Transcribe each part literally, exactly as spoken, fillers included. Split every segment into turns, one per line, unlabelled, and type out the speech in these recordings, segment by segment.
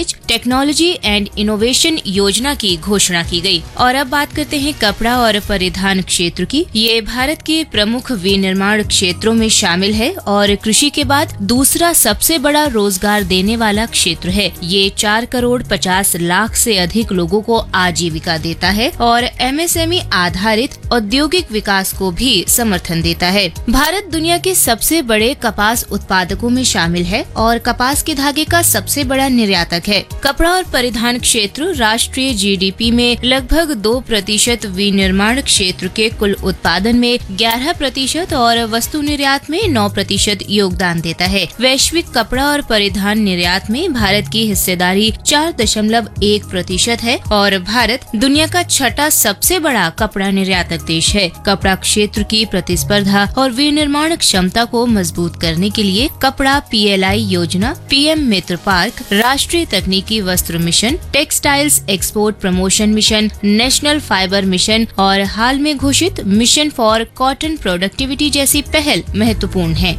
Manage technology and innovation योजना की घोषणा की गई। और अब बात करते हैं कपड़ा और परिधान क्षेत्र की। ये भारत के प्रमुख विनिर्माण क्षेत्रों में शामिल है और कृषि के बाद दूसरा सबसे बड़ा रोजगार देने वाला क्षेत्र है। ये चार करोड़ पचास लाख से अधिक लोगों को आजीविका देता है और एमएसएमई आधारित औद्योगिक विकास को भी समर्थन देता है। भारत दुनिया के सबसे बड़े कपास उत्पादकों में शामिल है और कपास के धागे का सबसे बड़ा निर्यातक है। कपड़ा और परिधान क्षेत्र राष्ट्रीय जीडीपी में लगभग दो प्रतिशत, विनिर्माण क्षेत्र के कुल उत्पादन में ग्यारह प्रतिशत और वस्तु निर्यात में नौ प्रतिशत योगदान देता है। वैश्विक कपड़ा और परिधान निर्यात में भारत की हिस्सेदारी चार दशमलव एक प्रतिशत है और भारत दुनिया का छठा सबसे बड़ा कपड़ा निर्यातक देश है। कपड़ा क्षेत्र की प्रतिस्पर्धा और विनिर्माण क्षमता को मजबूत करने के लिए कपड़ा पीएलआई योजना, पीएम मित्र पार्क, राष्ट्रीय तकनीकी वस्त्र mission, textiles export promotion mission, national fibre mission और हाल में घोषित मिशन फॉर कॉटन प्रोडक्टिविटी जैसी पहल महत्वपूर्ण है।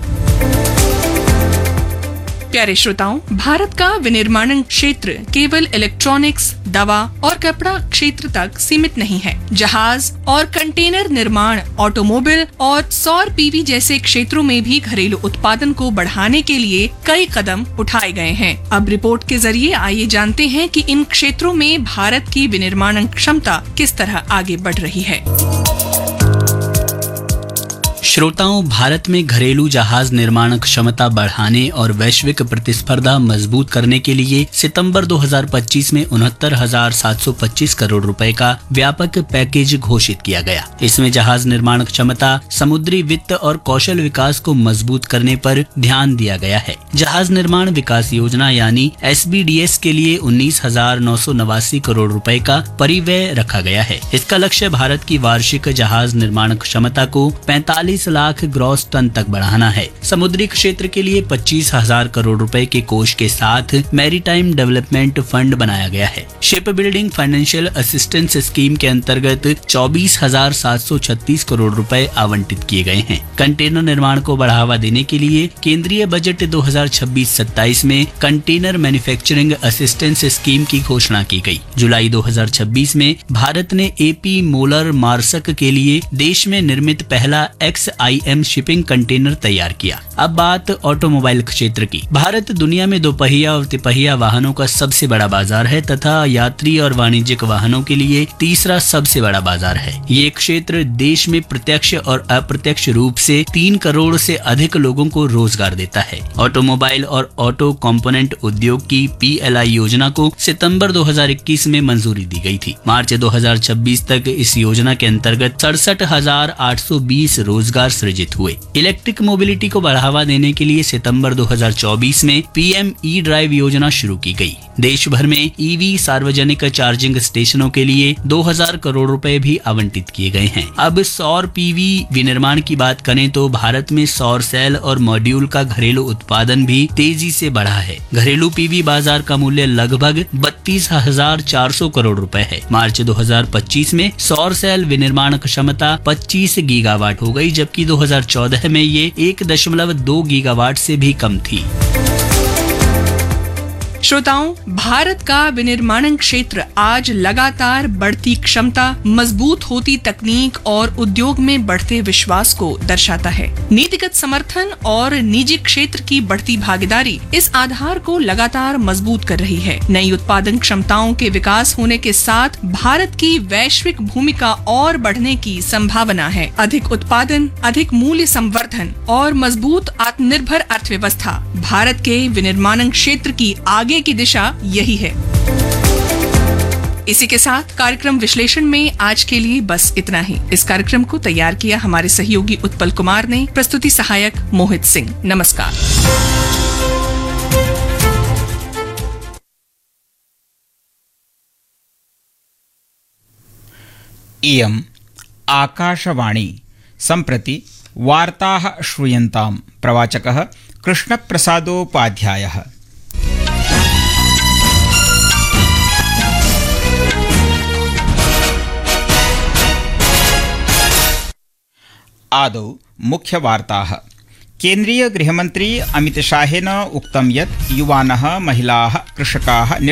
प्यारे श्रोताओं, भारत का विनिर्माण क्षेत्र केवल इलेक्ट्रॉनिक्स, दवा और कपड़ा क्षेत्र तक सीमित नहीं है। जहाज और कंटेनर निर्माण, ऑटोमोबाइल और सौर पीवी जैसे क्षेत्रों में भी घरेलू उत्पादन को बढ़ाने के लिए कई कदम उठाए गए हैं। अब रिपोर्ट के जरिए आइए जानते हैं कि इन क्षेत्रों में भारत की विनिर्माण क्षमता किस तरह आगे बढ़ रही है।
श्रोताओं, भारत में घरेलू जहाज निर्माण क्षमता बढ़ाने और वैश्विक प्रतिस्पर्धा मजबूत करने के लिए सितंबर दो हज़ार पच्चीस में उनहत्तर हजार सात सौ पच्चीस करोड़ रुपए का व्यापक पैकेज घोषित किया गया। इसमें जहाज निर्माण क्षमता, समुद्री वित्त और कौशल विकास को मजबूत करने पर ध्यान दिया गया है। जहाज निर्माण विकास योजना यानी एस बी डी एस के लिए उन्नीस हजार नौ सौ नवासी करोड़ रुपए का परिव्यय रखा गया है। इसका लक्ष्य भारत की वार्षिक जहाज निर्माण क्षमता को पैंतालीस लाख ग्रॉस टन तक बढ़ाना है। समुद्री क्षेत्र के लिए पच्चीस हजार करोड़ रुपए के कोष के साथ मैरीटाइम डेवलपमेंट फंड बनाया गया है। Ship building financial assistance scheme के अंतर्गत चौबीस हजार सात सौ छत्तीस करोड़ रुपए आवंटित किए गए हैं। कंटेनर निर्माण को बढ़ावा देने के लिए केंद्रीय बजट दो हज़ार छब्बीस सत्ताईस में कंटेनर मैन्युफैक्चरिंग असिस्टेंस स्कीम की घोषणा की गई। जुलाई दो हज़ार छब्बीस में भारत ने एपी मोलर मार्सक के लिए देश में निर्मित पहला x I am shipping container तैयार किया। अब बात ऑटोमोबाइल क्षेत्र की। भारत दुनिया में दोपहिया और तिपहिया वाहनों का सबसे बड़ा बाजार है तथा यात्री और वाणिज्यिक वाहनों के लिए तीसरा सबसे बड़ा बाजार है। ये क्षेत्र देश में प्रत्यक्ष और अप्रत्यक्ष रूप से तीन करोड़ से अधिक लोगों को रोजगार देता है। ऑटोमोबाइल और ऑटो कंपोनेंट उद्योग की पी एल आई योजना को सितंबर दो हज़ार इक्कीस में मंजूरी दी गई थी। मार्च दो हज़ार छब्बीस तक इस योजना के अंतर्गत सड़सठ हजार आठ सौ बीस रोजगार सृजित हुए। इलेक्ट्रिक मोबिलिटी को बढ़ावा देने के लिए सितंबर दो हज़ार चौबीस में पीएम ई ड्राइव योजना शुरू की गई। देश भर में ईवी सार्वजनिक चार्जिंग स्टेशनों के लिए दो हज़ार करोड़ रुपए भी आवंटित किए गए हैं। अब सौर पीवी विनिर्माण की बात करें तो भारत में सौर सेल और मॉड्यूल का घरेलू उत्पादन भी तेजी से बढ़ा है। घरेलू पीवी बाजार का मूल्य लगभग बत्तीस हजार चार सौ करोड़ रुपए है। मार्च दो हज़ार पच्चीस में सौर सेल विनिर्माण क्षमता पच्चीस गीगावाट हो गई, जबकि दो हज़ार चौदह में ये एक दशमलव दो गीगावाट से भी कम थी।
श्रोताओं, भारत का विनिर्माण क्षेत्र आज लगातार बढ़ती क्षमता, मजबूत होती तकनीक और उद्योग में बढ़ते विश्वास को दर्शाता है। नीतिगत समर्थन और निजी क्षेत्र की बढ़ती भागीदारी इस आधार को लगातार मजबूत कर रही है। नई उत्पादन क्षमताओं के विकास होने के साथ भारत की वैश्विक भूमिका और बढ़ने की संभावना है। अधिक उत्पादन, अधिक मूल्य संवर्धन और मजबूत आत्मनिर्भर अर्थव्यवस्था भारत के विनिर्माण क्षेत्र की आगे की दिशा यही है। इसी के साथ कार्यक्रम विश्लेषण में आज के लिए बस इतना ही। इस कार्यक्रम को तैयार किया हमारे सहयोगी उत्पल कुमार ने, प्रस्तुति सहायक मोहित सिंह। नमस्कार।
इयम् आकाशवाणी। सम्प्रति वार्ताः श्रूयन्ताम्। प्रवाचकः कृष्णप्रसादोपाध्यायः। आदौ मुख्यवार्ताः। केन्द्रीय गृहमन्त्री अमित शाहेन उक्तं यत् युवानः, महिलाः, कृषकाः